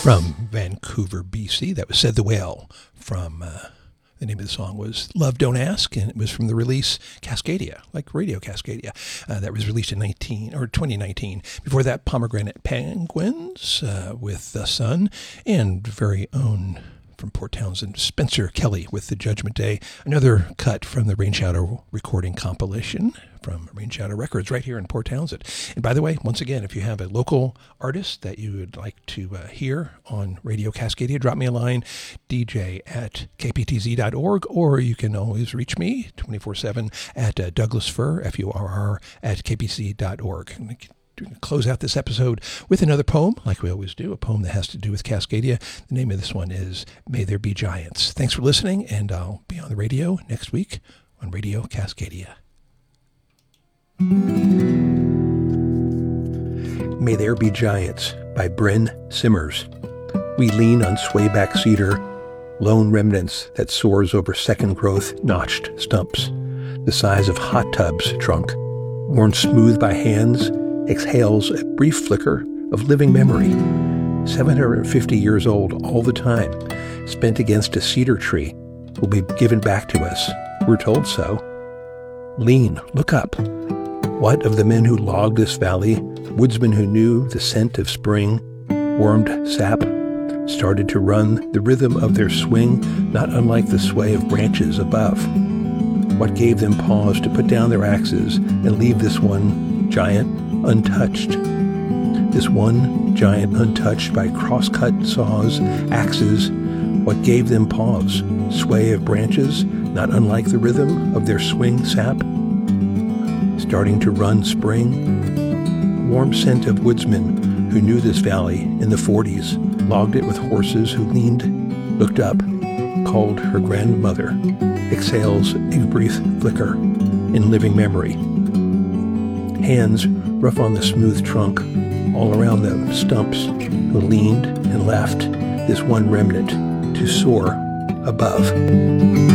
From Vancouver, BC, that was Said the Whale. From the name of the song was Love Don't Ask, and it was from the release Cascadia, like Radio Cascadia. That was released in 2019. Before that, Pomegranate Penguins with The Sun, and very own from Port Townsend, Spencer Kelly with The Judgment Day. Another cut from the Rain Shadow recording compilation from Rain Shadow Records right here in Port Townsend. And by the way, once again, if you have a local artist that you would like to hear on Radio Cascadia, drop me a line, dj@kptz.org, or you can always reach me 24/7 at Douglas Furr, Furr, at kpc.org. And close out this episode with another poem, like we always do, a poem that has to do with Cascadia. The name of this one is May There Be Giants. Thanks for listening, and I'll be on the radio next week on Radio Cascadia. May There Be Giants by Bryn Simmers. We lean on swayback cedar, lone remnants that soars over second-growth notched stumps, the size of hot tubs trunk, worn smooth by hands, exhales a brief flicker of living memory. 750 years old all the time, spent against a cedar tree, will be given back to us. We're told so. Lean, look up. What of the men who logged this valley, woodsmen who knew the scent of spring, warmed sap, started to run the rhythm of their swing, not unlike the sway of branches above? What gave them pause to put down their axes and leave this one giant untouched? This one giant untouched by cross-cut saws, axes. What gave them pause? Sway of branches, not unlike the rhythm of their swing sap? Starting to run spring? Warm scent of woodsmen who knew this valley in the 40s, logged it with horses who leaned, looked up, called her grandmother, exhales a brief flicker in living memory. Hands rough on the smooth trunk, all around them stumps who leaned and left this one remnant to soar above.